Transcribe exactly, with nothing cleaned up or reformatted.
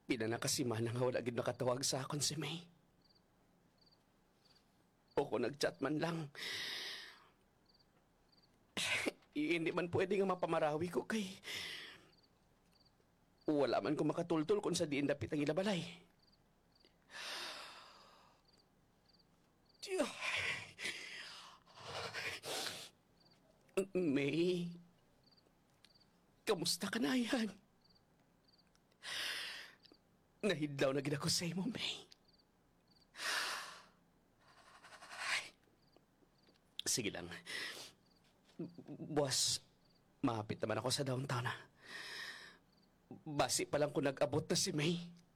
Pina na kasi man nga wala gid nakatawag sa akon si May. O kung nag-chat man lang, hindi man pwede nga mapamarawi ko kay wala man ko makatultol kung sa diin dapit ang ilabalay. Tiyo. May, kamusta ka na yan? Nahidlaw na gid ako sa imo, May. Sige lang. Boss, mahapit naman ako sa downtown, ha? Basi pa lang kung nag-abot na si May.